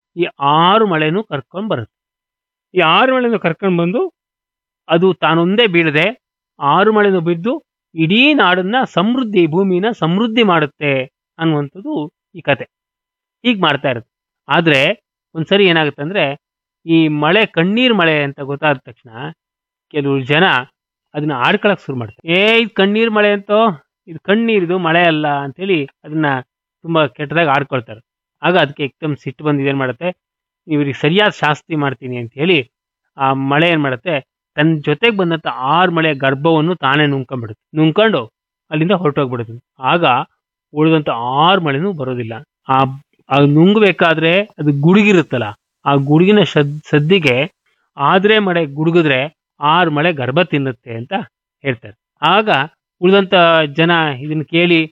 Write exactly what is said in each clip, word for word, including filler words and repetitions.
ಈ ಆರು ಮಳೆನೂ ಕರ್ಕೊಂಡು ಬರುತ್ತೆ. ಈ ಆರು ಮಳೆನೂ ಕರ್ಕೊಂಡು ಬಂದು ಅದು ತಾನೊಂದೇ ಬೀಳದೆ ಆರು ಮಳೆನೂ ಬಿದ್ದು ಇಡೀ ನಾಡನ್ನ ಸಮೃದ್ಧಿ, ಭೂಮಿನ ಸಮೃದ್ಧಿ ಮಾಡುತ್ತೆ ಅನ್ನುವಂಥದ್ದು ಈ ಕತೆ. ಹೀಗೆ ಮಾಡ್ತಾ ಇರುತ್ತೆ. ಆದರೆ ಒಂದ್ಸರಿ ಏನಾಗುತ್ತೆ ಅಂದರೆ, ಈ ಮಳೆ ಕಣ್ಣೀರು ಮಳೆ ಅಂತ ಗೊತ್ತಾದ ತಕ್ಷಣ ಕೆಲವು ಜನ ಅದನ್ನ ಆಡ್ಕೊಳಕ್ಕೆ ಶುರು ಮಾಡ್ತಾರೆ. ಏ ಇದು ಕಣ್ಣೀರು ಮಳೆ ಅಂತೋ, ಇದು ಕಣ್ಣೀರಿದು ಮಳೆ ಅಲ್ಲ ಅಂತೇಳಿ ಅದನ್ನ ತುಂಬ ಕೆಟ್ಟದಾಗಿ ಆಡ್ಕೊಳ್ತಾರೆ. ಆಗ ಅದಕ್ಕೆ ಎಕ್ದಮ್ ಸಿಟ್ಟು ಬಂದು ಇದೇನು ಮಾಡುತ್ತೆ, ಇವ್ರಿಗೆ ಸರಿಯಾದ ಶಾಸ್ತಿ ಮಾಡ್ತೀನಿ ಅಂತ ಹೇಳಿ ಆ ಮಳೆ ಏನು ಮಾಡುತ್ತೆ, ತನ್ನ ಜೊತೆಗೆ ಬಂದಂಥ ಆರು ಮಳೆಯ ಗರ್ಭವನ್ನು ತಾನೇ ನುಂಗ್ಕೊಂಡ್ಬಿಡುತ್ತೆ. ನುಂಗ್ಕೊಂಡು ಅಲ್ಲಿಂದ ಹೊರಟೋಗ್ಬಿಡುತ್ತೆ. ಆಗ ಉಳಿದಂಥ ಆರು ಮಳೆನೂ ಬರೋದಿಲ್ಲ. ಆ ಅದು ನುಂಗಬೇಕಾದ್ರೆ ಅದು ಗುಡುಗಿರುತ್ತಲ್ಲ, ಆ ಗುಡುಗಿನ ಶದ್ ಸದ್ದಿಗೆ ಆದ್ರೆ ಮಳೆ ಗುಡುಗಿದ್ರೆ ಆರು ಮಳೆ ಗರ್ಭ ತಿನ್ನುತ್ತೆ ಅಂತ ಹೇಳ್ತಾರೆ. ಆಗ ಉಳಿದಂಥ ಜನ ಇದನ್ನು ಕೇಳಿ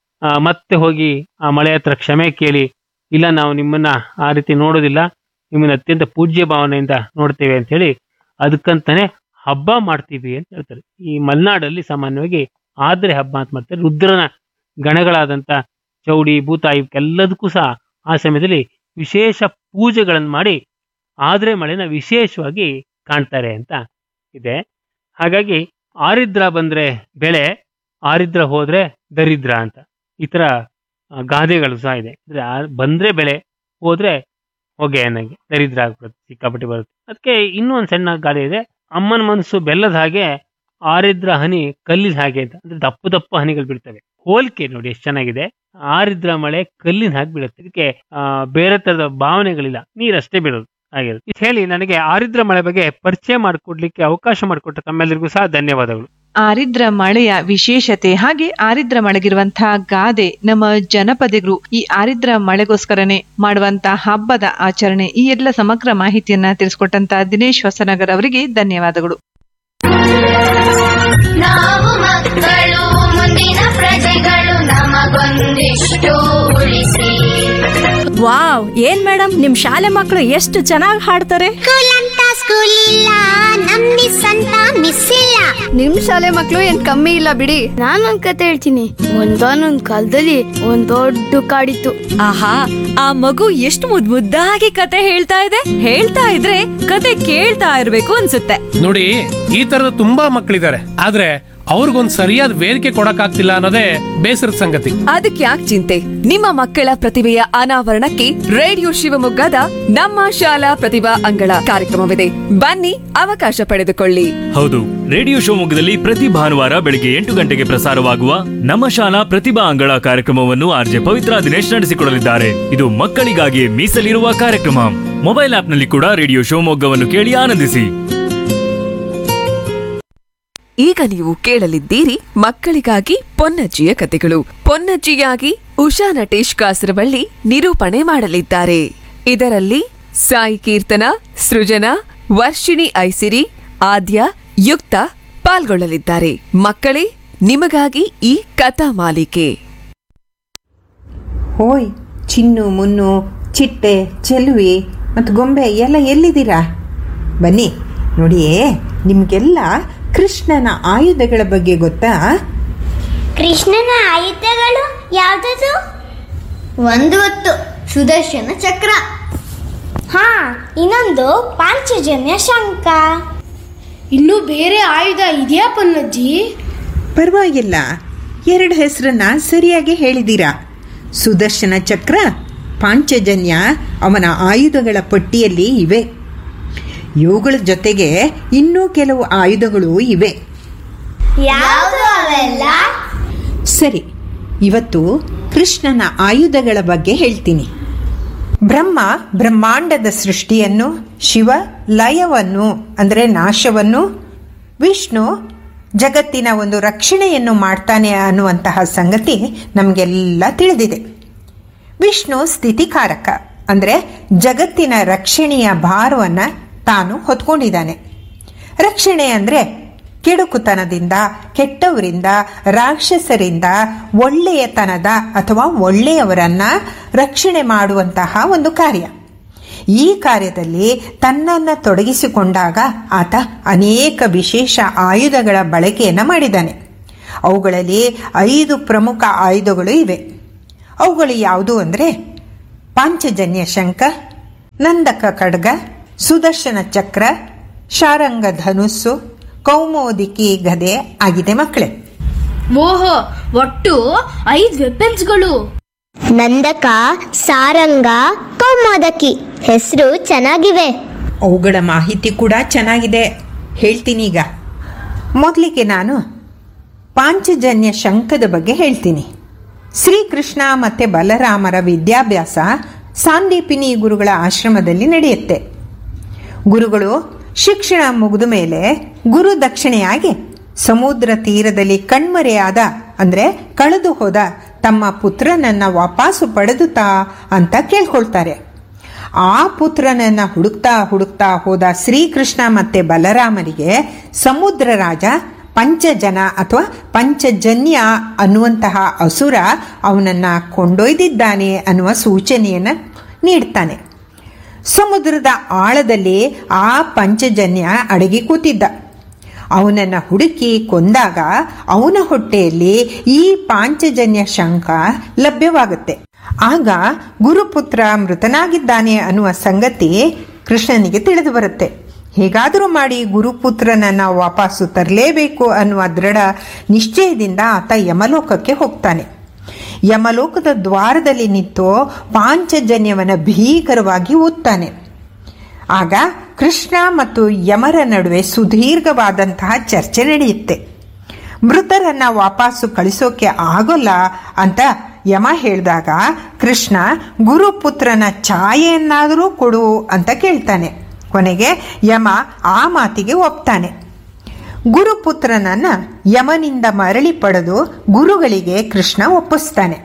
ಮತ್ತೆ ಹೋಗಿ ಆ ಮಳೆ ಹತ್ರ ಕ್ಷಮೆ ಕೇಳಿ, ಇಲ್ಲ ನಾವು ನಿಮ್ಮನ್ನ ಆ ರೀತಿ ನೋಡೋದಿಲ್ಲ, ನಿಮ್ಮನ್ನ ಅತ್ಯಂತ ಪೂಜ್ಯ ಭಾವನೆಯಿಂದ ನೋಡ್ತೇವೆ ಅಂತ ಹೇಳಿ ಅದಕ್ಕಂತಾನೆ ಹಬ್ಬ ಮಾಡ್ತೀವಿ ಅಂತ ಹೇಳ್ತಾರೆ. ಈ ಮಲೆನಾಡಲ್ಲಿ ಸಾಮಾನ್ಯವಾಗಿ ಆದ್ರೆ ಹಬ್ಬ ಅಂತ ಮಾಡ್ತಾರೆ. ರುದ್ರನ ಗಣಗಳಾದಂಥ ಚೌಡಿ, ಭೂತ ಇವಕ್ಕೆಲ್ಲದಕ್ಕೂ ಸಹ ಆ ಸಮಯದಲ್ಲಿ ವಿಶೇಷ ಪೂಜೆಗಳನ್ನು ಮಾಡಿ ಆದ್ರೆ ಮಳೆನ ವಿಶೇಷವಾಗಿ ಕಾಣ್ತಾರೆ ಅಂತ ಇದೆ. ಹಾಗಾಗಿ ಆರಿದ್ರ ಬಂದ್ರೆ ಬೆಳೆ, ಆರಿದ್ರ ಹೋದ್ರೆ ದರಿದ್ರ ಅಂತ ಈ ತರ ಗಾದೆಗಳು ಸಹ ಇದೆ. ಅಂದ್ರೆ ಬಂದ್ರೆ ಬೆಳೆ, ಹೋದ್ರೆ ಹೊಗೆ ಅನ್ನಂಗೆ ದರಿದ್ರ ಆಗ್ಬಿಡುತ್ತೆ, ಸಿಕ್ಕಾಪಟ್ಟಿ ಬರುತ್ತೆ. ಅದಕ್ಕೆ ಇನ್ನೂ ಒಂದು ಸಣ್ಣ ಗಾದೆ ಇದೆ, ಅಮ್ಮನ ಮನಸ್ಸು ಬೆಲ್ಲದ ಹಾಗೆ, ಆರಿದ್ರ ಹನಿ ಕಲ್ಲಿನ ಹಾಗೆ ಅಂತ. ಅಂದ್ರೆ ದಪ್ಪ ದಪ್ಪ ಹನಿಗಳು ಬೀಳ್ತವೆ. ಹೋಲಿಕೆ ನೋಡಿ ಎಷ್ಟು ಚೆನ್ನಾಗಿದೆ. ಆರಿದ್ರ ಮಳೆ ಕಲ್ಲಿನ ಹಾಗೆ ಬೀಳುತ್ತೆ. ಇದಕ್ಕೆ ಆ ಬೇರೆ ತರದ ಭಾವನೆಗಳಿಲ್ಲ, ನೀರಷ್ಟೇ ಬೀಳೋದು ಆಗಿರುತ್ತೆ. ಇದು ಹೇಳಿ ನನಗೆ ಆರಿದ್ರ ಮಳೆ ಬಗ್ಗೆ ಪರಿಚಯ ಮಾಡಿಕೊಡ್ಲಿಕ್ಕೆ ಅವಕಾಶ ಮಾಡಿಕೊಟ್ಟ ತಮ್ಮೆಲ್ಲರಿಗೂ ಸಹ ಧನ್ಯವಾದಗಳು. ಆರಿದ್ರ ಮಳೆಯ ವಿಶೇಷತೆ ಹಾಗೆ ಆರಿದ್ರ ಮಳೆಗಿರುವಂತಹ ಗಾದೆ, ನಮ್ಮ ಜನಪದಿಗರು ಈ ಆರಿದ್ರ ಮಳೆಗೋಸ್ಕರನೇ ಮಾಡುವಂತಹ ಹಬ್ಬದ ಆಚರಣೆ, ಈ ಎಲ್ಲ ಸಮಗ್ರ ಮಾಹಿತಿಯನ್ನ ತಿಳಿಸಿಕೊಟ್ಟಂತ ದಿನೇಶ್ ಹೊಸನಗರ್ ಅವರಿಗೆ ಧನ್ಯವಾದಗಳು. ನಾವು ಮಕ್ಕಳು ಮುಂದಿನ ಪ್ರಜೆಗಳು, ನಮಗೊಂದಿಷ್ಟು ಉಳಿಸಿ. ವಾವ್, ಏನ್ ಮೇಡಮ್ ನಿಮ್ ಶಾಲೆ ಮಕ್ಕಳು ಎಷ್ಟು ಚೆನ್ನಾಗಿ ಹಾಡ್ತಾರೆ. ಸ್ಕೂಲ್ ಅಂತ ಸ್ಕೂಲ್ ಇಲ್ಲ, ನಮ್ ಮಿಸ್ ಅಂತ ಮಿಸ್ ಇಲ್ಲ. ನಿಮ್ ಶಾಲೆ ಮಕ್ಳು ಏನ್ ಕಮ್ಮಿ ಇಲ್ಲ ಬಿಡಿ. ನಾನೊಂದ್ ಕತೆ ಹೇಳ್ತೀನಿ. ಒಂದಾನೊಂದ್ ಕಾಲದಲ್ಲಿ ಒಂದ್ ದೊಡ್ಡ ಕಾಡಿತ್ತು. ಆಹಾ, ಆ ಮಗು ಎಷ್ಟು ಮುದ್ ಮುದ್ದಾಗಿ ಕತೆ ಹೇಳ್ತಾ ಇದೆ. ಹೇಳ್ತಾ ಇದ್ರೆ ಕತೆ ಕೇಳ್ತಾ ಇರ್ಬೇಕು ಅನ್ಸುತ್ತೆ. ನೋಡಿ, ಈ ತರದ ತುಂಬಾ ಮಕ್ಕಳಿದ್ದಾರೆ, ಆದ್ರೆ ಅವ್ರಿಗೊಂದ್ ಸರಿಯಾದ ವೇದಿಕೆ ಕೊಡಕ್ಕಾಗ್ತಿಲ್ಲ ಅನ್ನೋದೇ ಬೇಸರದ ಸಂಗತಿ. ಅದಕ್ಕೆ ಯಾಕೆ ಚಿಂತೆ, ನಿಮ್ಮ ಮಕ್ಕಳ ಪ್ರತಿಭೆಯ ಅನಾವರಣಕ್ಕೆ ರೇಡಿಯೋ ಶಿವಮೊಗ್ಗದ ನಮ್ಮ ಶಾಲಾ ಪ್ರತಿಭಾ ಅಂಗಳ ಕಾರ್ಯಕ್ರಮವಿದೆ. ಬನ್ನಿ, ಅವಕಾಶ ಪಡೆದುಕೊಳ್ಳಿ. ಹೌದು, ರೇಡಿಯೋ ಶಿವಮೊಗ್ಗದಲ್ಲಿ ಪ್ರತಿ ಭಾನುವಾರ ಬೆಳಿಗ್ಗೆ ಎಂಟು ಗಂಟೆಗೆ ಪ್ರಸಾರವಾಗುವ ನಮ್ಮ ಶಾಲಾ ಪ್ರತಿಭಾ ಅಂಗಳ ಕಾರ್ಯಕ್ರಮವನ್ನು ಆರ್ಜೆ ಪವಿತ್ರ ದಿನೇಶ್ ನಡೆಸಿಕೊಡಲಿದ್ದಾರೆ. ಇದು ಮಕ್ಕಳಿಗಾಗಿ ಮೀಸಲಿರುವ ಕಾರ್ಯಕ್ರಮ. ಮೊಬೈಲ್ ಆಪ್ನಲ್ಲಿ ಕೂಡ ರೇಡಿಯೋ ಶಿವಮೊಗ್ಗವನ್ನು ಕೇಳಿ ಆನಂದಿಸಿ. ಈಗ ನೀವು ಕೇಳಲಿದ್ದೀರಿ ಮಕ್ಕಳಿಗಾಗಿ ಪೊನ್ನಜ್ಜಿಯ ಕತೆಗಳು. ಪೊನ್ನಜ್ಜಿಯಾಗಿ ಉಷಾ ನಟೇಶ್ ಕಾಸರವಳ್ಳಿ ನಿರೂಪಣೆ ಮಾಡಲಿದ್ದಾರೆ. ಇದರಲ್ಲಿ ಸಾಯಿ ಕೀರ್ತನ, ಸೃಜನಾ, ವರ್ಷಿಣಿ ಐಸಿರಿ, ಆದ್ಯ, ಯುಕ್ತ ಪಾಲ್ಗೊಳ್ಳಲಿದ್ದಾರೆ. ಮಕ್ಕಳೇ, ನಿಮಗಾಗಿ ಈ ಕಥಾ ಮಾಲಿಕೆ. ಹೋಯ್ ಚಿನ್ನು, ಮುನ್ನು, ಚಿಟ್ಟೆ, ಚೆಲುವೆ ಮತ್ತು ಗೊಂಬೆ ಎಲ್ಲ ಎಲ್ಲಿದ್ದೀರಾ? ಬನ್ನಿ ನೋಡಿಯೇ, ನಿಮಗೆಲ್ಲ ಕೃಷ್ಣನ ಆಯುಧಗಳ ಬಗ್ಗೆ ಗೊತ್ತಾ? ಕೃಷ್ಣನ ಆಯುಧಗಳು ಯಾವ್ದು? ಒಂದು ಹೊತ್ತು ಸುದರ್ಶನ ಚಕ್ರ, ಹಾ, ಇನ್ನೊಂದು ಪಾಂಚಜನ್ಯ ಶಂಖ. ಇನ್ನು ಬೇರೆ ಆಯುಧ ಇದೆಯಾ ಪೊನ್ನಜ್ಜಿ? ಪರವಾಗಿಲ್ಲ, ಎರಡು ಹೆಸರನ್ನ ಸರಿಯಾಗಿ ಹೇಳಿದ್ದೀರಾ. ಸುದರ್ಶನ ಚಕ್ರ, ಪಾಂಚಜನ್ಯ ಅವನ ಆಯುಧಗಳ ಪಟ್ಟಿಯಲ್ಲಿ ಇವೆ. ಇವುಗಳ ಜೊತೆಗೆ ಇನ್ನೂ ಕೆಲವು ಆಯುಧಗಳು ಇವೆ. ಯಾವುದು ಅವೆಲ್ಲ? ಸರಿ, ಇವತ್ತು ಕೃಷ್ಣನ ಆಯುಧಗಳ ಬಗ್ಗೆ ಹೇಳ್ತೀನಿ. ಬ್ರಹ್ಮ ಬ್ರಹ್ಮಾಂಡದ ಸೃಷ್ಟಿಯನ್ನು, ಶಿವ ಲಯವನ್ನು ಅಂದರೆ ನಾಶವನ್ನು, ವಿಷ್ಣು ಜಗತ್ತಿನ ಒಂದು ರಕ್ಷಣೆಯನ್ನು ಮಾಡ್ತಾನೆ ಅನ್ನುವಂತಹ ಸಂಗತಿ ನಮಗೆಲ್ಲ ತಿಳಿದಿದೆ. ವಿಷ್ಣು ಸ್ಥಿತಿಕಾರಕ ಅಂದರೆ ಜಗತ್ತಿನ ರಕ್ಷಣೆಯ ಭಾರವನ್ನು ತಾನು ಹೊತ್ಕೊಂಡಿದ್ದಾನೆ. ರಕ್ಷಣೆ ಅಂದರೆ ಕೆಡುಕುತನದಿಂದ, ಕೆಟ್ಟವರಿಂದ, ರಾಕ್ಷಸರಿಂದ ಒಳ್ಳೆಯತನದ ಅಥವಾ ಒಳ್ಳೆಯವರನ್ನ ರಕ್ಷಣೆ ಮಾಡುವಂತಹ ಒಂದು ಕಾರ್ಯ. ಈ ಕಾರ್ಯದಲ್ಲಿ ತನ್ನನ್ನು ತೊಡಗಿಸಿಕೊಂಡಾಗ ಆತ ಅನೇಕ ವಿಶೇಷ ಆಯುಧಗಳ ಬಳಕೆಯನ್ನು ಮಾಡಿದ್ದಾನೆ. ಅವುಗಳಲ್ಲಿ ಐದು ಪ್ರಮುಖ ಆಯುಧಗಳು ಇವೆ. ಅವುಗಳು ಯಾವುದು ಅಂದರೆ ಪಾಂಚಜನ್ಯ ಶಂಖ, ನಂದಕ ಖಡ್ಗ, ಸುದರ್ಶನ ಚಕ್ರ, ಶಾರಂಗ ಧನುಸ್ಸು, ಕೌಮೋದಿಕಿ ಗದೆ ಆಗಿದೆ ಮಕ್ಕಳೇ. ಓಹೋ, ಒಟ್ಟು ಐದು ವೆಪನ್ಸ್ಗಳು. ನಂದಕ, ಸಾರಂಗ, ಕೌಮೋದಕಿ ಹೆಸರು ಚೆನ್ನಾಗಿವೆ. ಅವುಗಳ ಮಾಹಿತಿ ಕೂಡ ಚೆನ್ನಾಗಿದೆ, ಹೇಳ್ತೀನಿ ಈಗ. ಮೊದಲಿಗೆ ನಾನು ಪಾಂಚಜನ್ಯ ಶಂಖದ ಬಗ್ಗೆ ಹೇಳ್ತೀನಿ. ಶ್ರೀಕೃಷ್ಣ ಮತ್ತು ಬಲರಾಮರ ವಿದ್ಯಾಭ್ಯಾಸ ಸಾಂದೀಪಿನಿ ಗುರುಗಳ ಆಶ್ರಮದಲ್ಲಿ ನಡೆಯುತ್ತೆ. ಗುರುಗಳು ಶಿಕ್ಷಣ ಮುಗಿದ ಮೇಲೆ ಗುರು ದಕ್ಷಿಣೆಯಾಗಿ ಸಮುದ್ರ ತೀರದಲ್ಲಿ ಕಣ್ಮರೆಯಾದ ಅಂದರೆ ಕಳೆದು ಹೋದ ತಮ್ಮ ಪುತ್ರನನ್ನ ವಾಪಸ್ಸು ಪಡೆದುತ್ತಾ ಅಂತ ಕೇಳ್ಕೊಳ್ತಾರೆ. ಆ ಪುತ್ರನನ್ನ ಹುಡುಕ್ತಾ ಹುಡುಕ್ತಾ ಹೋದ ಶ್ರೀಕೃಷ್ಣ ಮತ್ತೆ ಬಲರಾಮರಿಗೆ ಸಮುದ್ರ ರಾಜ ಪಂಚಜನ ಅಥವಾ ಪಂಚಜನ್ಯ ಅನ್ನುವಂತಹ ಅಸುರ ಅವನನ್ನ ಕೊಂಡೊಯ್ದಿದ್ದಾನೆ ಅನ್ನುವ ಸೂಚನೆಯನ್ನು ನೀಡ್ತಾನೆ. ಸಮುದ್ರದ ಆಳದಲ್ಲಿ ಆ ಪಂಚಜನ್ಯ ಅಡಗಿ ಕೂತಿದ್ದ. ಅವನನ್ನು ಹುಡುಕಿ ಕೊಂದಾಗ ಅವನ ಹೊಟ್ಟೆಯಲ್ಲಿ ಈ ಪಾಂಚಜನ್ಯ ಶಂಖ ಲಭ್ಯವಾಗುತ್ತೆ. ಆಗ ಗುರುಪುತ್ರ ಮೃತನಾಗಿದ್ದಾನೆ ಅನ್ನುವ ಸಂಗತಿ ಕೃಷ್ಣನಿಗೆ ತಿಳಿದು ಬರುತ್ತೆ. ಹೇಗಾದರೂ ಮಾಡಿ ಗುರುಪುತ್ರನನ್ನ ವಾಪಸ್ಸು ತರಲೇಬೇಕು ಅನ್ನುವ ದೃಢ ನಿಶ್ಚಯದಿಂದ ಆತ ಯಮಲೋಕಕ್ಕೆ ಹೋಗ್ತಾನೆ. ಯಮಲೋಕದ ದ್ವಾರದಲ್ಲಿ ನಿಂತು ಪಾಂಚಜನ್ಯವನ ಭೀಕರವಾಗಿ ಊದ್ತಾನೆ. ಆಗ ಕೃಷ್ಣ ಮತ್ತು ಯಮರ ನಡುವೆ ಸುದೀರ್ಘವಾದಂತಹ ಚರ್ಚೆ ನಡೆಯುತ್ತೆ. ಮೃತರನ್ನ ವಾಪಸ್ಸು ಕಳಿಸೋಕೆ ಆಗೋಲ್ಲ ಅಂತ ಯಮ ಹೇಳಿದಾಗ ಕೃಷ್ಣ ಗುರುಪುತ್ರನ ಛಾಯೆಯನ್ನಾದರೂ ಕೊಡು ಅಂತ ಕೇಳ್ತಾನೆ. ಕೊನೆಗೆ ಯಮ ಆ ಮಾತಿಗೆ ಒಪ್ತಾನೆ. ಗುರುಪುತ್ರನನ್ನ ಯಮನಿಂದ ಮರಳಿ ಪಡೆದು ಗುರುಗಳಿಗೆ ಕೃಷ್ಣ ಒಪ್ಪಿಸ್ತಾನೆ.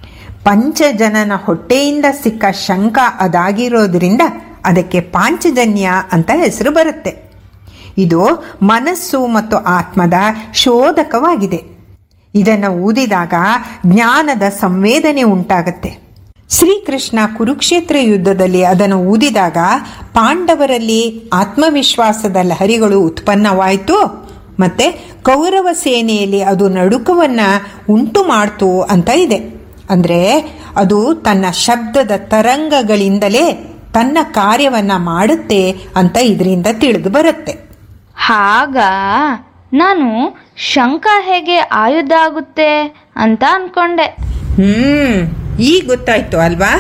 ಪಂಚಜನನ ಹೊಟ್ಟೆಯಿಂದ ಸಿಕ್ಕ ಶಂಖ ಅದಾಗಿರೋದ್ರಿಂದ ಅದಕ್ಕೆ ಪಾಂಚಜನ್ಯ ಅಂತ ಹೆಸರು ಬರುತ್ತೆ. ಇದು ಮನಸ್ಸು ಮತ್ತು ಆತ್ಮದ ಶೋಧಕವಾಗಿದೆ. ಇದನ್ನು ಊದಿದಾಗ ಜ್ಞಾನದ ಸಂವೇದನೆ ಉಂಟಾಗತ್ತೆ. ಶ್ರೀಕೃಷ್ಣ ಕುರುಕ್ಷೇತ್ರ ಯುದ್ಧದಲ್ಲಿ ಅದನ್ನು ಊದಿದಾಗ ಪಾಂಡವರಲ್ಲಿ ಆತ್ಮವಿಶ್ವಾಸದ ಲಹರಿಗಳು ಉತ್ಪನ್ನವಾಯಿತು ಮತ್ತೆ ಕೌರವ ಸೇನೆಯಲ್ಲಿ ಅದು ನಡುಕವನ್ನ ಉಂಟು ಮಾಡ್ತು ಅಂತ ಇದೆ. ಅಂದರೆ ಅದು ತನ್ನ ಶಬ್ದದ ತರಂಗಗಳಿಂದಲೇ ತನ್ನ ಕಾರ್ಯವನ್ನ ಮಾಡುತ್ತೆ ಅಂತ ಇದರಿಂದ ತಿಳಿದು ಬರುತ್ತೆ. ಹಾಗ ನಾನು ಶಂಖ ಹೇಗೆ ಆಯುಧ ಆಗುತ್ತೆ ಅಂತ ಅನ್ಕೊಂಡೆ. ಹ್ಮ್ ಈಗ ಗೊತ್ತಾಯ್ತು ಅಲ್ವಾ?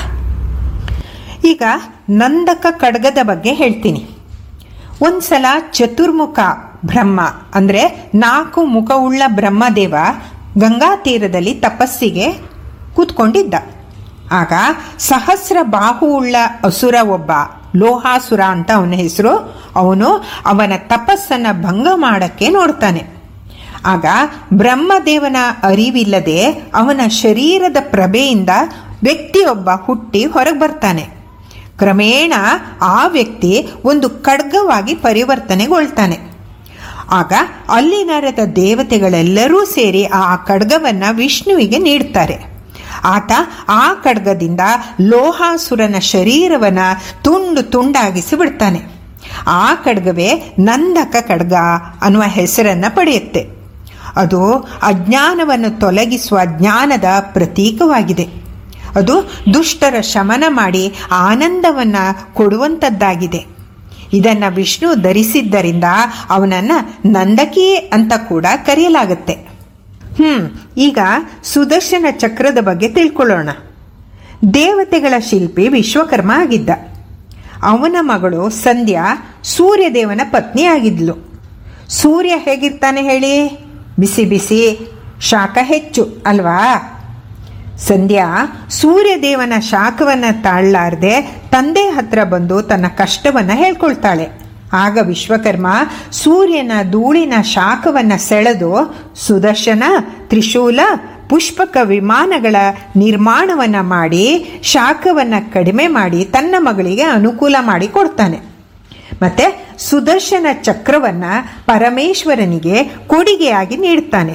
ಈಗ ನಂದಕ ಖಡ್ಗದ ಬಗ್ಗೆ ಹೇಳ್ತೀನಿ. ಒಂದ್ಸಲ ಚತುರ್ಮುಖ ಬ್ರಹ್ಮ ಅಂದ್ರೆ ನಾಲ್ಕು ಮುಖವುಳ್ಳ ಬ್ರಹ್ಮದೇವ ಗಂಗಾ ತೀರದಲ್ಲಿ ತಪಸ್ಸಿಗೆ ಕೂತ್ಕೊಂಡಿದ್ದ. ಆಗ ಸಹಸ್ರ ಬಾಹುವುಳ್ಳ ಅಸುರ ಒಬ್ಬ, ಲೋಹಾಸುರ ಅಂತ ಅವನ ಹೆಸರು, ಅವನು ಅವನ ತಪಸ್ಸನ್ನ ಭಂಗ ಮಾಡಕ್ಕೆ ನೋಡ್ತಾನೆ. ಆಗ ಬ್ರಹ್ಮದೇವನ ಅರಿವಿಲ್ಲದೆ ಅವನ ಶರೀರದ ಪ್ರಭೆಯಿಂದ ವ್ಯಕ್ತಿಯೊಬ್ಬ ಹುಟ್ಟಿ ಹೊರಗೆ ಬರ್ತಾನೆ. ಕ್ರಮೇಣ ಆ ವ್ಯಕ್ತಿ ಒಂದು ಖಡ್ಗವಾಗಿ ಪರಿವರ್ತನೆಗೊಳ್ತಾನೆ. ಆಗ ಅಲ್ಲಿ ನೆರೆದ ದೇವತೆಗಳೆಲ್ಲರೂ ಸೇರಿ ಆ ಖಡ್ಗವನ್ನ ವಿಷ್ಣುವಿಗೆ ನೀಡ್ತಾರೆ. ಆತ ಆ ಖಡ್ಗದಿಂದ ಲೋಹಾಸುರನ ಶರೀರವನ್ನ ತುಂಡು ತುಂಡಾಗಿಸಿ ಬಿಡ್ತಾನೆ. ಆ ಖಡ್ಗವೇ ನಂದಕ ಖಡ್ಗ ಅನ್ನುವ ಹೆಸರನ್ನ ಪಡೆಯುತ್ತೆ. ಅದು ಅಜ್ಞಾನವನ್ನು ತೊಲಗಿಸುವ ಜ್ಞಾನದ ಪ್ರತೀಕವಾಗಿದೆ. ಅದು ದುಷ್ಟರ ಶಮನ ಮಾಡಿ ಆನಂದವನ್ನ ಕೊಡುವಂಥದ್ದಾಗಿದೆ. ಇದನ್ನ ವಿಷ್ಣು ಧರಿಸಿದ್ದರಿಂದ ಅವನನ್ನ ನಂದಕಿ ಅಂತ ಕೂಡ ಕರೆಯಲಾಗುತ್ತೆ. ಹ್ಮ್ ಈಗ ಸುದರ್ಶನ ಚಕ್ರದ ಬಗ್ಗೆ ತಿಳ್ಕೊಳ್ಳೋಣ. ದೇವತೆಗಳ ಶಿಲ್ಪಿ ವಿಶ್ವಕರ್ಮ ಆಗಿದ್ದ. ಅವನ ಮಗಳು ಸಂಧ್ಯಾ ಸೂರ್ಯದೇವನ ಪತ್ನಿ ಆಗಿದ್ಲು. ಸೂರ್ಯ ಹೇಗಿರ್ತಾನೆ ಹೇಳಿ? ಬಿಸಿ ಬಿಸಿ, ಶಾಖ ಹೆಚ್ಚು ಅಲ್ವಾ? ಸಂಧ್ಯಾ ಸೂರ್ಯದೇವನ ಶಾಖವನ್ನು ತಾಳಲಾರದೆ ತಂದೆ ಹತ್ರ ಬಂದು ತನ್ನ ಕಷ್ಟವನ್ನು ಹೇಳ್ಕೊಳ್ತಾಳೆ. ಆಗ ವಿಶ್ವಕರ್ಮ ಸೂರ್ಯನ ಧೂಳಿನ ಶಾಖವನ್ನು ಸೆಳೆದು ಸುದರ್ಶನ, ತ್ರಿಶೂಲ, ಪುಷ್ಪಕ ವಿಮಾನಗಳ ನಿರ್ಮಾಣವನ್ನು ಮಾಡಿ ಶಾಖವನ್ನು ಕಡಿಮೆ ಮಾಡಿ ತನ್ನ ಮಗಳಿಗೆ ಅನುಕೂಲ ಮಾಡಿ ಕೊಡ್ತಾನೆ. ಮತ್ತೆ ಸುದರ್ಶನ ಚಕ್ರವನ್ನ ಪರಮೇಶ್ವರನಿಗೆ ಕೊಡುಗೆಯಾಗಿ ನೀಡ್ತಾನೆ.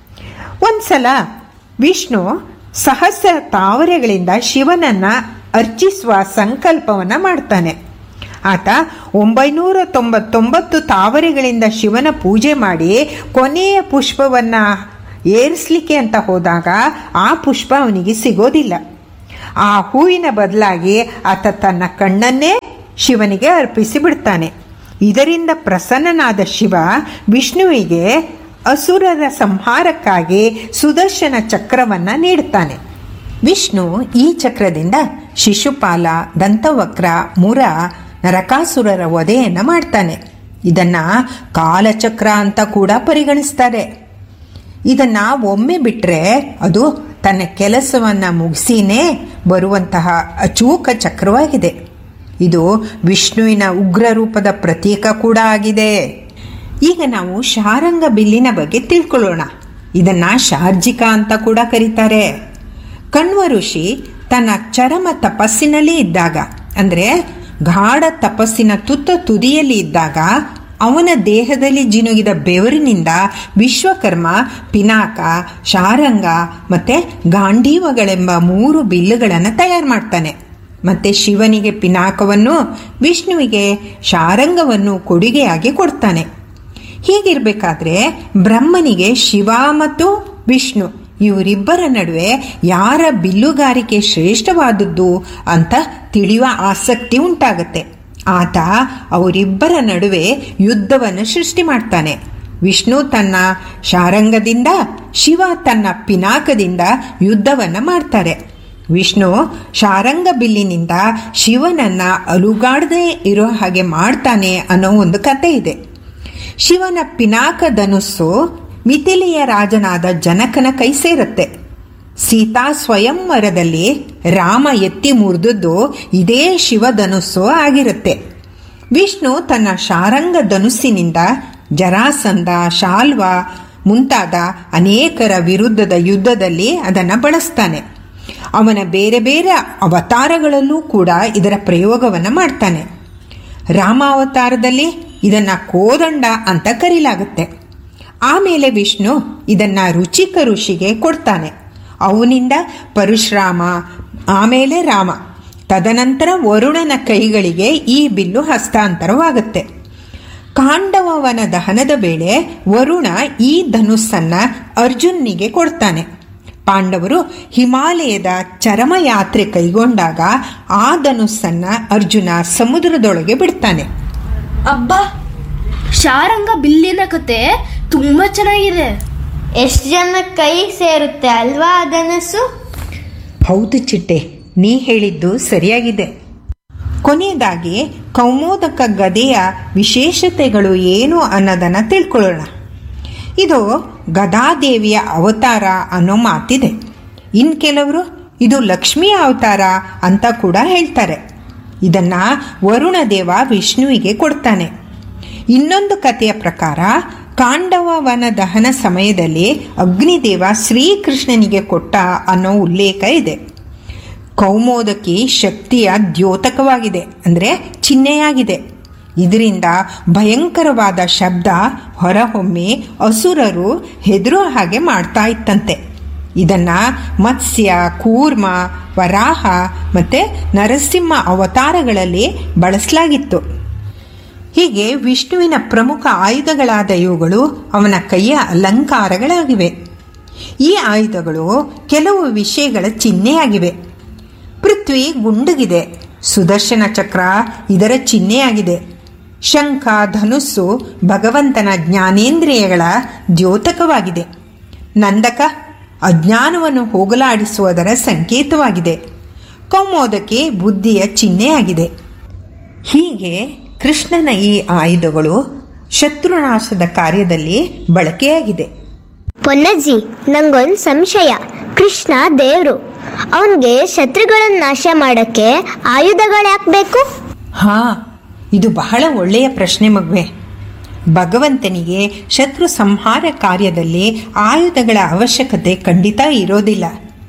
ಒಂದ್ಸಲ ವಿಷ್ಣು ಸಹಸ್ರ ತಾವರೆಗಳಿಂದ ಶಿವನನ್ನ ಅರ್ಚಿಸುವ ಸಂಕಲ್ಪವನ್ನ ಮಾಡ್ತಾನೆ. ಆತ ಒಂಬೈನೂರ ತೊಂಬತ್ತೊಂಬತ್ತು ತಾವರೆಗಳಿಂದ ಶಿವನ ಪೂಜೆ ಮಾಡಿ ಕೊನೆಯ ಪುಷ್ಪವನ್ನ ಏರಿಸ್ಲಿಕ್ಕೆ ಅಂತ ಹೋದಾಗ ಆ ಪುಷ್ಪ ಅವನಿಗೆ ಸಿಗೋದಿಲ್ಲ. ಆ ಹೂವಿನ ಬದಲಾಗಿ ಆತ ತನ್ನ ಕಣ್ಣನ್ನೇ ಶಿವನಿಗೆ ಅರ್ಪಿಸಿ ಬಿಡ್ತಾನೆ. ಇದರಿಂದ ಪ್ರಸನ್ನನಾದ ಶಿವ ವಿಷ್ಣುವಿಗೆ ಅಸುರರ ಸಂಹಾರಕ್ಕಾಗಿ ಸುದರ್ಶನ ಚಕ್ರವನ್ನು ನೀಡುತ್ತಾನೆ. ವಿಷ್ಣು ಈ ಚಕ್ರದಿಂದ ಶಿಶುಪಾಲ, ದಂತವಕ್ರ, ಮುರ, ನರಕಾಸುರರ ವಧೆಯನ್ನು ಮಾಡ್ತಾನೆ. ಇದನ್ನು ಕಾಲಚಕ್ರ ಅಂತ ಕೂಡ ಪರಿಗಣಿಸ್ತಾರೆ. ಇದನ್ನು ಒಮ್ಮೆ ಬಿಟ್ಟರೆ ಅದು ತನ್ನ ಕೆಲಸವನ್ನು ಮುಗಿಸಿನೇ ಬರುವಂತಹ ಅಚೂಕ ಚಕ್ರವಾಗಿದೆ. ಇದು ವಿಷ್ಣುವಿನ ಉಗ್ರ ರೂಪದ ಪ್ರತೀಕ ಕೂಡ ಆಗಿದೆ. ಈಗ ನಾವು ಶಾರಂಗ ಬಿಲ್ಲಿನ ಬಗ್ಗೆ ತಿಳ್ಕೊಳ್ಳೋಣ. ಇದನ್ನು ಶಾರ್ಜಿಕಾ ಅಂತ ಕೂಡ ಕರೀತಾರೆ. ಕಣ್ವ ಋಷಿ ತನ್ನ ಚರಮ ತಪಸ್ಸಿನಲ್ಲಿ ಇದ್ದಾಗ, ಅಂದರೆ ಗಾಢ ತಪಸ್ಸಿನ ತುತ್ತ ತುದಿಯಲ್ಲಿ ಇದ್ದಾಗ, ಅವನ ದೇಹದಲ್ಲಿ ಜಿನುಗಿದ ಬೆವರಿನಿಂದ ವಿಶ್ವಕರ್ಮ ಪಿನಾಕ, ಶಾರಂಗ ಮತ್ತು ಗಾಂಡೀವಗಳೆಂಬ ಮೂರು ಬಿಲ್ಲುಗಳನ್ನು ತಯಾರು ಮಾಡ್ತಾನೆ. ಮತ್ತು ಶಿವನಿಗೆ ಪಿನಾಕವನ್ನು, ವಿಷ್ಣುವಿಗೆ ಶಾರಂಗವನ್ನು ಕೊಡುಗೆಯಾಗಿ ಕೊಡ್ತಾನೆ. ಹೀಗಿರಬೇಕಾದ್ರೆ ಬ್ರಹ್ಮನಿಗೆ ಶಿವ ಮತ್ತು ವಿಷ್ಣು ಇವರಿಬ್ಬರ ನಡುವೆ ಯಾರ ಬಿಲ್ಲುಗಾರಿಕೆ ಶ್ರೇಷ್ಠವಾದದ್ದು ಅಂತ ತಿಳಿಯುವ ಆಸಕ್ತಿ ಉಂಟಾಗತ್ತೆ. ಆತ ಅವರಿಬ್ಬರ ನಡುವೆ ಯುದ್ಧವನ್ನು ಸೃಷ್ಟಿ ಮಾಡ್ತಾನೆ. ವಿಷ್ಣು ತನ್ನ ಶಾರಂಗದಿಂದ, ಶಿವ ತನ್ನ ಪಿನಾಕದಿಂದ ಯುದ್ಧವನ್ನು ಮಾಡ್ತಾರೆ. ವಿಷ್ಣು ಶಾರಂಗ ಬಿಲ್ಲಿನಿಂದ ಶಿವನನ್ನ ಅಲುಗಾಡದೆ ಇರೋ ಹಾಗೆ ಮಾಡ್ತಾನೆ ಅನ್ನೋ ಒಂದು ಕತೆ ಇದೆ. ಶಿವನ ಪಿನಾಕ ಧನುಸ್ಸು ಮಿಥಿಲೆಯ ರಾಜನಾದ ಜನಕನ ಕೈ ಸೇರುತ್ತೆ. ಸೀತಾ ಸ್ವಯಂವರದಲ್ಲಿ ರಾಮ ಎತ್ತಿ ಮುರಿದದ್ದು ಇದೇ ಶಿವಧನುಸ್ಸು ಆಗಿರುತ್ತೆ. ವಿಷ್ಣು ತನ್ನ ಶಾರಂಗ ಧನುಸ್ಸಿನಿಂದ ಜರಾಸಂಧ, ಶಾಲ್ವ ಮುಂತಾದ ಅನೇಕರ ವಿರುದ್ಧದ ಯುದ್ಧದಲ್ಲಿ ಅದನ್ನು ಬಳಸ್ತಾನೆ. ಅವನ ಬೇರೆ ಬೇರೆ ಅವತಾರಗಳಲ್ಲೂ ಕೂಡ ಇದರ ಪ್ರಯೋಗವನ್ನು ಮಾಡ್ತಾನೆ. ರಾಮಾವತಾರದಲ್ಲಿ ಇದನ್ನು ಕೋದಂಡ ಅಂತ ಕರೀಲಾಗುತ್ತೆ. ಆಮೇಲೆ ವಿಷ್ಣು ಇದನ್ನು ರುಚಿಕ ಋಷಿಗೆ ಕೊಡ್ತಾನೆ. ಅವನಿಂದ ಪರಶುರಾಮ, ಆಮೇಲೆ ರಾಮ, ತದನಂತರ ವರುಣನ ಕೈಗಳಿಗೆ ಈ ಬಿಲ್ಲು ಹಸ್ತಾಂತರವಾಗುತ್ತೆ. ಕಾಂಡವವನ ದಹನದ ವೇಳೆ ವರುಣ ಈ ಧನುಸ್ಸನ್ನು ಅರ್ಜುನ್ನಿಗೆ ಕೊಡ್ತಾನೆ. ಪಾಂಡವರು ಹಿಮಾಲಯದ ಚರಮಯಾತ್ರೆ ಕೈಗೊಂಡಾಗ ಆ ಧನುಸ್ಸನ್ನು ಅರ್ಜುನ ಸಮುದ್ರದೊಳಗೆ ಬಿಡ್ತಾನೆ. ಅಬ್ಬಾ, ಶಾರಂಗ ಬಿಲ್ಲಿನ ಕತೆ ತುಂಬಾ ಚೆನ್ನಾಗಿದೆ. ಎಷ್ಟು ಜನ ಕೈ ಸೇರುತ್ತೆ ಅಲ್ವಾ ಆ ಧನಸ್ಸು? ಹೌದು ಚಿಟ್ಟೆ, ನೀ ಹೇಳಿದ್ದು ಸರಿಯಾಗಿದೆ. ಕೊನೆಯದಾಗಿ ಕೌಮೋದಕ ಗದೆಯ ವಿಶೇಷತೆಗಳು ಏನು ಅನ್ನೋದನ್ನು ತಿಳ್ಕೊಳ್ಳೋಣ. ಇದು ಗದಾದೇವಿಯ ಅವತಾರ ಅನ್ನೋ ಮಾತಿದೆ. ಇನ್ನು ಕೆಲವರು ಇದು ಲಕ್ಷ್ಮಿಯ ಅವತಾರ ಅಂತ ಕೂಡ ಹೇಳ್ತಾರೆ. ಇದನ್ನು ವರುಣದೇವ ವಿಷ್ಣುವಿಗೆ ಕೊಡ್ತಾನೆ. ಇನ್ನೊಂದು ಕಥೆಯ ಪ್ರಕಾರ ಕಾಂಡವ ವನ ದಹನ ಸಮಯದಲ್ಲಿ ಅಗ್ನಿದೇವ ಶ್ರೀಕೃಷ್ಣನಿಗೆ ಕೊಟ್ಟ ಅನ್ನೋ ಉಲ್ಲೇಖ ಇದೆ. ಕೌಮೋದಕಿ ಶಕ್ತಿಯ ದ್ಯೋತಕವಾಗಿದೆ, ಅಂದರೆ ಚಿಹ್ನೆಯಾಗಿದೆ. ಇದರಿಂದ ಭಯಂಕರವಾದ ಶಬ್ದ ಹೊರಹೊಮ್ಮಿ ಅಸುರರು ಹೆದರೋ ಹಾಗೆ ಮಾಡ್ತಾ ಇತ್ತಂತೆ. ಇದನ್ನು ಮತ್ಸ್ಯ, ಕೂರ್ಮ, ವರಾಹ ಮತ್ತು ನರಸಿಂಹ ಅವತಾರಗಳಲ್ಲಿ ಬಳಸಲಾಗಿತ್ತು. ಹೀಗೆ ವಿಷ್ಣುವಿನ ಪ್ರಮುಖ ಆಯುಧಗಳಾದ ಇವುಗಳು ಅವನ ಕೈಯ ಅಲಂಕಾರಗಳಾಗಿವೆ. ಈ ಆಯುಧಗಳು ಕೆಲವು ವಿಷಯಗಳ ಚಿಹ್ನೆಯಾಗಿವೆ. ಪೃಥ್ವಿ ಗುಂಡಗಿದೆ, ಸುದರ್ಶನ ಚಕ್ರ ಇದರ ಚಿಹ್ನೆಯಾಗಿದೆ. ಶಂಖ, ಧನುಸ್ಸು ಭಗವಂತನ ಜ್ಞಾನೇಂದ್ರಿಯಗಳ ದ್ಯೋತಕವಾಗಿದೆ. ನಂದಕ ಅಜ್ಞಾನವನ್ನು ಹೋಗಲಾಡಿಸುವುದರ ಸಂಕೇತವಾಗಿದೆ. ಕೌಮೋದಕಿ ಬುದ್ಧಿಯ ಚಿಹ್ನೆಯಾಗಿದೆ. ಹೀಗೆ ಕೃಷ್ಣನ ಈ ಆಯುಧಗಳು ಶತ್ರುನಾಶದ ಕಾರ್ಯದಲ್ಲಿ ಬಳಕೆಯಾಗಿದೆ. ಪೊನ್ನಜ್ಜಿ, ನಂಗೊಂದು ಸಂಶಯ. ಕೃಷ್ಣ ದೇವ್ರು, ಅವನಿಗೆ ಶತ್ರುಗಳನ್ನು ನಾಶ ಮಾಡಕ್ಕೆ ಆಯುಧಗಳು ಯಾಕಬೇಕು? ಹಾ, ಇದು ಬಹಳ ಒಳ್ಳೆಯ ಪ್ರಶ್ನೆ ಮಗುವೆ. ಭಗವಂತನಿಗೆ ಶತ್ರು ಸಂಹಾರ ಕಾರ್ಯದಲ್ಲಿ ಆಯುಧಗಳ ಅವಶ್ಯಕತೆ ಖಂಡಿತ ಇರೋದಿಲ್ಲ.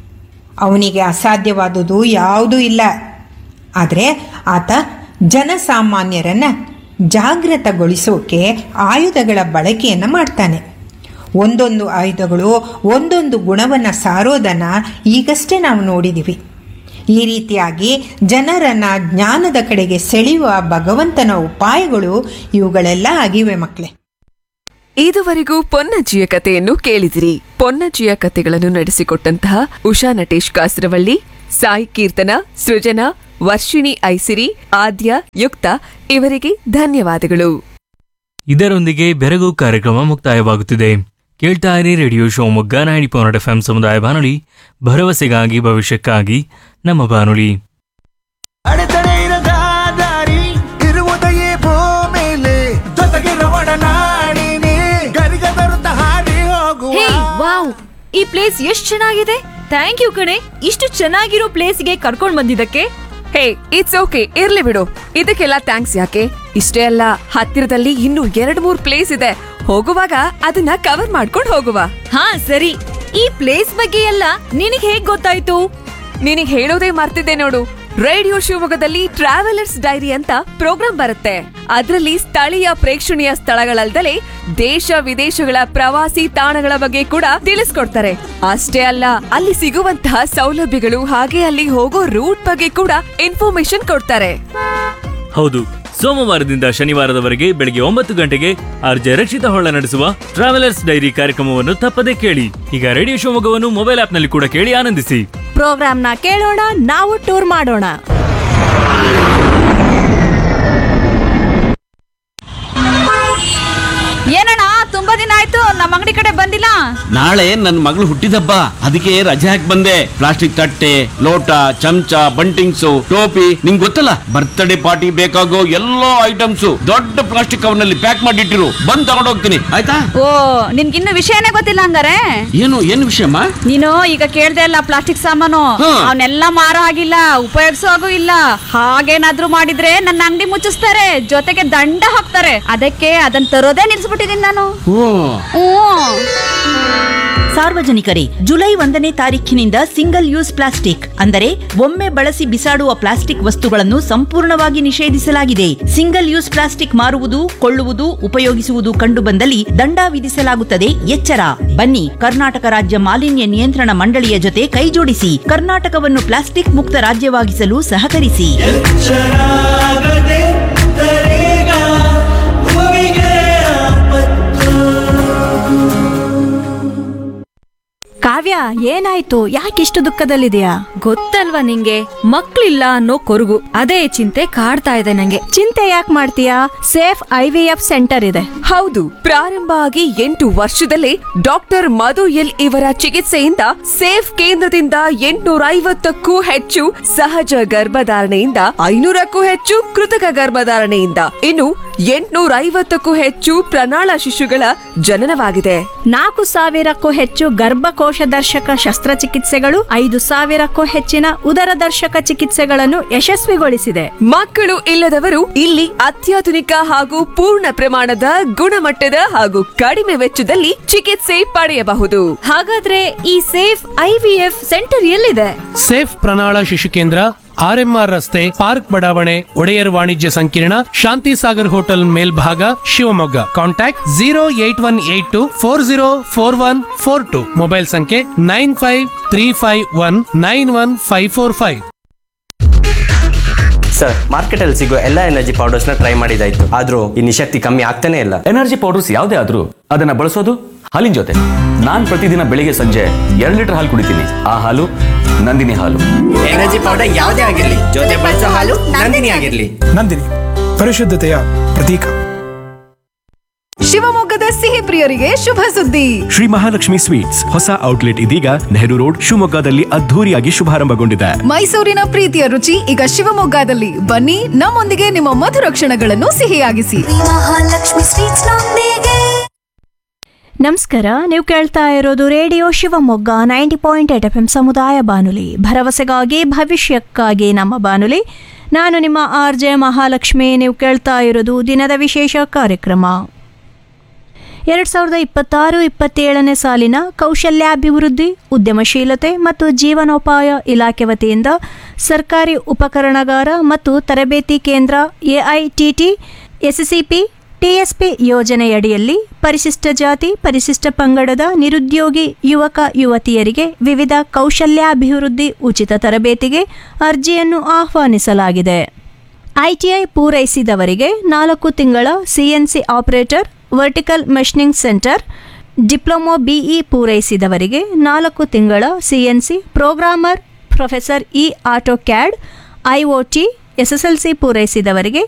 ಅವನಿಗೆ ಅಸಾಧ್ಯವಾದುದು ಯಾವುದೂ ಇಲ್ಲ. ಆದರೆ ಆತ ಜನಸಾಮಾನ್ಯರನ್ನು ಜಾಗೃತಗೊಳಿಸೋಕೆ ಆಯುಧಗಳ ಬಳಕೆಯನ್ನು ಮಾಡ್ತಾನೆ. ಒಂದೊಂದು ಆಯುಧಗಳು ಒಂದೊಂದು ಗುಣವನ್ನು ಸಾರೋದನ್ನು ಈಗಷ್ಟೇ ನಾವು ನೋಡಿದ್ದೀವಿ. ಈ ರೀತಿಯಾಗಿ ಜನರನ್ನು ಜ್ಞಾನದ ಕಡೆಗೆ ಸೆಳೆಯುವ ಭಗವಂತನ ಉಪಾಯಗಳು ಇವುಗಳೆಲ್ಲ ಆಗಿವೆ ಮಕ್ಕಳೇ. ಇದುವರೆಗೂ ಪೊನ್ನಜ್ಜಿಯ ಕಥೆಯನ್ನು ಕೇಳಿದಿರಿ. ಪೊನ್ನಜ್ಜಿಯ ಕಥೆಗಳನ್ನು ನಡೆಸಿಕೊಟ್ಟಂತಹ ಉಷಾ ನಟೇಶ್ ಕಾಸರವಳ್ಳಿ, ಸಾಯಿ ಕೀರ್ತನ, ಸೃಜನಾ, ವರ್ಷಿಣಿ ಐಸಿರಿ, ಆದ್ಯ, ಯುಕ್ತ ಇವರಿಗೆ ಧನ್ಯವಾದಗಳು. ಇದರೊಂದಿಗೆ ಬೆರಗು ಕಾರ್ಯಕ್ರಮ ಮುಕ್ತಾಯವಾಗುತ್ತಿದೆ. ಕೇಳ್ತಾ ಇರಿ radio Shivamogga ninety point F M ಸಮುದಾಯ ಬಾನುಲಿ, ಭರವಸೆಗಾಗಿ ಭವಿಷ್ಯಕ್ಕಾಗಿ ನಮ್ಮ ಬಾನುಲಿ. ಅಡೆತಡೆ ಇರದ ದಾರಿ ಇರುವುದೆಯೇ ಭೂಮಿಲಿ, ಜೊತೆಗಿರುವಡ ನಾಡಿನಿ ಗರಿಗ ತರುತ್ತ ಹಾರಿ ಹೋಗುವ. ವಾವ್, ಈ ಪ್ಲೇಸ್ ಎಷ್ಟ್ ಚೆನ್ನಾಗಿದೆ. ಥ್ಯಾಂಕ್ ಯು ಕಣೆ, ಇಷ್ಟು ಚೆನ್ನಾಗಿರೋ ಪ್ಲೇಸ್ಗೆ ಕರ್ಕೊಂಡ್ ಬಂದಿದ್ದಕ್ಕೆ. ಹೇ, ಇಟ್ಸ್ ಓಕೆ, ಇರ್ಲಿ ಬಿಡು. ಇದಕ್ಕೆಲ್ಲ ಥ್ಯಾಂಕ್ಸ್ ಯಾಕೆ? ಇಷ್ಟೇ ಅಲ್ಲ, ಹತ್ತಿರದಲ್ಲಿ ಇನ್ನೂ ಎರಡ್ ಮೂರ್ ಪ್ಲೇಸ್ ಇದೆ. ಹೋಗುವಾಗ ಅದನ್ನ ಕವರ್ ಮಾಡ್ಕೊಂಡು ಹೋಗುವ. ಹಾ ಸರಿ, ಈ ಪ್ಲೇಸ್ ಬಗ್ಗೆ ಎಲ್ಲ ನಿನಗ್ ಹೇಗ್ ಗೊತ್ತಾಯ್ತು? ನಿನಗ್ ಹೇಳೋದೇ ಮರ್ತಿದ್ದೆ ನೋಡು. ರೇಡಿಯೋ ಶಿವಮೊಗ್ಗದಲ್ಲಿ ಟ್ರಾವೆಲರ್ಸ್ ಡೈರಿ ಅಂತ ಪ್ರೋಗ್ರಾಂ ಬರುತ್ತೆ. ಅದರಲ್ಲಿ ಸ್ಥಳೀಯ ಪ್ರೇಕ್ಷಣೀಯ ಸ್ಥಳಗಳಲ್ದಲೇ ದೇಶ ವಿದೇಶಗಳ ಪ್ರವಾಸಿ ತಾಣಗಳ ಬಗ್ಗೆ ಕೂಡ ತಿಳಿಸ್ಕೊಡ್ತಾರೆ. ಅಷ್ಟೇ ಅಲ್ಲ, ಅಲ್ಲಿ ಸಿಗುವಂತಹ ಸೌಲಭ್ಯಗಳು ಹಾಗೆ ಅಲ್ಲಿ ಹೋಗೋ ರೂಟ್ ಬಗ್ಗೆ ಕೂಡ ಇನ್ಫಾರ್ಮೇಶನ್ ಕೊಡ್ತಾರೆ. ಹೌದು, ಸೋಮವಾರದಿಂದ ಶನಿವಾರದವರೆಗೆ ಬೆಳಗ್ಗೆ ಒಂಬತ್ತು ಗಂಟೆಗೆ ಆರ್ಜೆ ರಕ್ಷಿತಾ ಹೊಳ್ಳ ನಡೆಸುವ ಟ್ರಾವೆಲರ್ಸ್ ಡೈರಿ ಕಾರ್ಯಕ್ರಮವನ್ನು ತಪ್ಪದೇ ಕೇಳಿ. ಈಗ ರೇಡಿಯೋ ಶಿವಮೊಗ್ಗವನ್ನು ಮೊಬೈಲ್ ಆಪ್ನಲ್ಲಿ ಕೂಡ ಕೇಳಿ ಆನಂದಿಸಿ. ಪ್ರೋಗ್ರಾಮ್ನ ಕೇಳೋಣ, ನಾವು ಟೂರ್ ಮಾಡೋಣ. ಏನಣ್ಣ, ತುಂಬಾ ದಿನ ಆಯ್ತು ನಮ್ಮ ಅಂಗಡಿ ಕಡೆ ಬಂದಿಲ್ಲ. ನಾಳೆ ನನ್ನ ಮಗಳು ಹುಟ್ಟಿದಬ್ಬ, ಅದಕ್ಕೆ ರಜೆ ಹಾಕಿ ಬಂದೆ. ಪ್ಲಾಸ್ಟಿಕ್ ತಟ್ಟೆ, ಲೋಟ, ಚಮಚ, ಬಂಟಿಂಗ್ಸು, ಟೋಪಿ, ನಿಂಗ್ ಗೊತ್ತಲ್ಲ ಬರ್ತ್ಡೇ ಪಾರ್ಟಿ ಬೇಕಾಗೋ ಎಲ್ಲಾ ಐಟಮ್ಸ್ ದೊಡ್ಡ ಪ್ಲಾಸ್ಟಿಕ್ ಕವರ್ನಲ್ಲಿ ಪ್ಯಾಕ್ ಮಾಡಿಟ್ಟಿರು, ಬಂದ್ ತಗೊಂಡ್ ಹೋಗ್ತೀನಿ, ಆಯ್ತಾ? ಓ, ನಿನ್ಗಿನ್ನು ವಿಷಯನೇ ಗೊತ್ತಿಲ್ಲ ಹಂಗಾರೆ. ಏನು ಏನು ವಿಷಯಮ್ಮ? ನೀನು ಈಗ ಕೇಳ್ದೆ ಅಲ್ಲ ಪ್ಲಾಸ್ಟಿಕ್ ಸಾಮಾನು, ಅವನ್ನೆಲ್ಲ ಮಾರೋ ಆಗಿಲ್ಲ, ಉಪಯೋಗಿಸೋ ಹಾಗೂ ಇಲ್ಲ. ಹಾಗೇನಾದ್ರೂ ಮಾಡಿದ್ರೆ ನನ್ನ ಅಂಗಡಿ ಮುಚ್ಚಿಸ್ತಾರೆ, ಜೊತೆಗೆ ದಂಡ ಹಾಕ್ತಾರೆ. ಅದಕ್ಕೆ ಅದನ್ನ ತರೋದೇ ನಿಲ್ಸ್ಬಿಟ್ಟಿದೀನಿ ನಾನು. ಸಾರ್ವಜನಿಕರೇ, ಜುಲೈ ಒಂದನೇ ತಾರೀಖಿನಿಂದ ಸಿಂಗಲ್ ಯೂಸ್ ಪ್ಲಾಸ್ಟಿಕ್ ಅಂದರೆ ಒಮ್ಮೆ ಬಳಸಿ ಬಿಸಾಡುವ ಪ್ಲಾಸ್ಟಿಕ್ ವಸ್ತುಗಳನ್ನು ಸಂಪೂರ್ಣವಾಗಿ ನಿಷೇಧಿಸಲಾಗಿದೆ. ಸಿಂಗಲ್ ಯೂಸ್ ಪ್ಲಾಸ್ಟಿಕ್ ಮಾರುವುದು, ಕೊಳ್ಳುವುದು, ಉಪಯೋಗಿಸುವುದು ಕಂಡುಬಂದಲ್ಲಿ ದಂಡ ವಿಧಿಸಲಾಗುತ್ತದೆ. ಎಚ್ಚರ! ಬನ್ನಿ, ಕರ್ನಾಟಕ ರಾಜ್ಯ ಮಾಲಿನ್ಯ ನಿಯಂತ್ರಣ ಮಂಡಳಿಯ ಜೊತೆ ಕೈಜೋಡಿಸಿ ಕರ್ನಾಟಕವನ್ನು ಪ್ಲಾಸ್ಟಿಕ್ ಮುಕ್ತ ರಾಜ್ಯವಾಗಿಸಲು ಸಹಕರಿಸಿ. ಕಾವ್ಯ, ಏನಾಯ್ತು? ಯಾಕಿಷ್ಟು ದುಃಖದಲ್ಲಿದೆಯಾ? ಗೊತ್ತಲ್ವಾ ನಿಂಗೆ, ಮಕ್ಳಿಲ್ಲ ಅನ್ನೋ ಕೊರಗು, ಅದೇ ಚಿಂತೆ ಕಾಡ್ತಾ ಇದೆ ನಂಗೆ. ಚಿಂತೆ ಯಾಕೆ ಮಾಡ್ತೀಯಾ? Safe I V F centre ಇದೆ. ಹೌದು, ಪ್ರಾರಂಭ ಆಗಿ ಎಂಟು ವರ್ಷದಲ್ಲೇ ಡಾಕ್ಟರ್ ಮಧು ಎಲ್ ಇವರ ಚಿಕಿತ್ಸೆಯಿಂದ ಸೇಫ್ ಕೇಂದ್ರದಿಂದ ಎಂಟುನೂರ ಐವತ್ತಕ್ಕೂ ಹೆಚ್ಚು ಸಹಜ ಗರ್ಭಧಾರಣೆಯಿಂದ, ಐನೂರಕ್ಕೂ ಹೆಚ್ಚು ಕೃತಕ ಗರ್ಭಧಾರಣೆಯಿಂದ, ಇನ್ನು ಎಂಟುನೂರ ಐವತ್ತಕ್ಕೂ ಹೆಚ್ಚು ಪ್ರಣಾಳ ಶಿಶುಗಳ ಜನನವಾಗಿದೆ. ನಾಲ್ಕು ಸಾವಿರಕ್ಕೂ ಹೆಚ್ಚು ಗರ್ಭಕೋಶ ದರ್ಶಕ ಶಸ್ತ್ರಚಿಕಿತ್ಸೆಗಳು, ಐದು ಸಾವಿರಕ್ಕೂ ಹೆಚ್ಚಿನ ಉದರ ದರ್ಶಕ ಚಿಕಿತ್ಸೆಗಳನ್ನು ಯಶಸ್ವಿಗೊಳಿಸಿದೆ. ಮಕ್ಕಳು ಇಲ್ಲದವರು ಇಲ್ಲಿ ಅತ್ಯಾಧುನಿಕ ಹಾಗೂ ಪೂರ್ಣ ಪ್ರಮಾಣದ ಗುಣಮಟ್ಟದ ಹಾಗೂ ಕಡಿಮೆ ವೆಚ್ಚದಲ್ಲಿ ಚಿಕಿತ್ಸೆ ಪಡೆಯಬಹುದು. ಹಾಗಾದ್ರೆ ಈ safe I V F centre ಎಲ್ಲಿದೆ? ಸೇಫ್ ಪ್ರಣಾಳ ಶಿಶು ಕೇಂದ್ರ, ಆರ್ ಎಂ ಆರ್ ರಸ್ತೆ, ಪಾರ್ಕ್ ಬಡಾವಣೆ, ಒಡೆಯರ್ ವಾಣಿಜ್ಯ ಸಂಕೀರ್ಣ, ಶಾಂತಿ ಸಾಗರ್ ಹೋಟೆಲ್ ಮೇಲ್ಭಾಗ, Shivamogga. Contact zero eight one eight to four zero four one four to. Mobile ಸಂಖ್ಯೆ nine five three five one nine one five four five. Sir, market ಅಲ್ಲಿ ಸಿಗೋ ಎಲ್ಲಾ ಎನರ್ಜಿ ಪೌಡರ್ಸ್ ನ ಟ್ರೈ ಮಾಡಿದಾಯ್ತು, ಆದ್ರೂ ಈ ನಿಶಕ್ತಿ ಕಮ್ಮಿ ಆಗ್ತಾನೆ ಇಲ್ಲ. ಎನರ್ಜಿ ಪೌಡರ್ಸ್ ಯಾವುದೇ ಆದ್ರೂ ಅದನ್ನ ಬಳಸೋದು ಹಾಲಿನ ಜೊತೆ. ನಾನ್ ಪ್ರತಿದಿನ ಬೆಳಿಗ್ಗೆ ಸಂಜೆ ಎರಡು ಲೀಟರ್ ಹಾಲು ಕುಡಿತೀನಿ. ಆ ಹಾಲು ನಂದಿನಿ ಹಾಲು. ಎನರ್ಜಿ ಪೌಡರ್ ಯಾವುದೇ ಆಗಿರ್ಲಿ, ಜೊತೆ ಬಳಸೋ ಹಾಲು ನಂದಿನಿ ಆಗಿರ್ಲಿ. ನಂದಿನಿ, ಪರಿಶುದ್ಧತೆಯ ಪ್ರತೀಕ. ಶಿವಮೊಗ್ಗದ ಸಿಹಿ ಪ್ರಿಯರಿಗೆ ಶುಭ ಸುದ್ದಿ. ಶ್ರೀ ಮಹಾಲಕ್ಷ್ಮಿ ಸ್ವೀಟ್ಸ್ ಹೊಸ ಔಟ್ಲೆಟ್ ಇದೀಗ ನೆಹರು ರೋಡ್ ಶಿವಮೊಗ್ಗದಲ್ಲಿ ಅದ್ಧೂರಿಯಾಗಿ ಶುಭಾರಂಭಗೊಂಡಿದೆ. ಮೈಸೂರಿನ ಪ್ರೀತಿಯ ರುಚಿ ಈಗ ಶಿವಮೊಗ್ಗದಲ್ಲಿ. ಬನ್ನಿ, ನಮ್ಮೊಂದಿಗೆ ನಿಮ್ಮ ಮಧುರ ಕ್ಷಣಗಳನ್ನು ಸಿಹಿಯಾಗಿಸಿ. ಮಹಾಲಕ್ಷ್ಮಿ ಸ್ವೀಟ್ಸ್ ನೊಂದಿಗೆ. ನಮಸ್ಕಾರ, ನೀವು ಕೇಳ್ತಾ ಇರೋದು radio Shivamogga ninety point eight F M ಸಮುದಾಯ ಬಾನುಲಿ, ಭರವಸೆಗಾಗಿ ಭವಿಷ್ಯಕ್ಕಾಗಿ ನಮ್ಮ ಬಾನುಲಿ. ನಾನು ನಿಮ್ಮ ಆರ್ ಜೆ ಮಹಾಲಕ್ಷ್ಮಿ. ನೀವು ಕೇಳ್ತಾ ಇರೋದು ದಿನದ ವಿಶೇಷ ಕಾರ್ಯಕ್ರಮ. ಎರಡು ಸಾವಿರದ ಇಪ್ಪತ್ತಾರು ಇಪ್ಪತ್ತೇಳನೇ ಸಾಲಿನ ಕೌಶಲ್ಯಾಭಿವೃದ್ಧಿ, ಉದ್ಯಮಶೀಲತೆ ಮತ್ತು ಜೀವನೋಪಾಯ ಇಲಾಖೆ ವತಿಯಿಂದ ಸರ್ಕಾರಿ ಉಪಕರಣಗಾರ ಮತ್ತು ತರಬೇತಿ ಕೇಂದ್ರ A I T T S C P T S P ಯೋಜನೆಯಡಿಯಲ್ಲಿ ಪರಿಶಿಷ್ಟ ಜಾತಿ, ಪರಿಶಿಷ್ಟ ಪಂಗಡದ ನಿರುದ್ಯೋಗಿ ಯುವಕ ಯುವತಿಯರಿಗೆ ವಿವಿಧ ಕೌಶಲ್ಯಾಭಿವೃದ್ಧಿ ಉಚಿತ ತರಬೇತಿಗೆ ಅರ್ಜಿಯನ್ನು ಆಹ್ವಾನಿಸಲಾಗಿದೆ. ಐಟಿಐ ಪೂರೈಸಿದವರಿಗೆ ನಾಲ್ಕು ತಿಂಗಳ CNC operator, vertical machining centre, diploma BE ಪೂರೈಸಿದವರಿಗೆ ನಾಲ್ಕು ತಿಂಗಳ CNC programmer professor E auto CAD IoT SSLC ಪೂರೈಸಿದವರಿಗೆ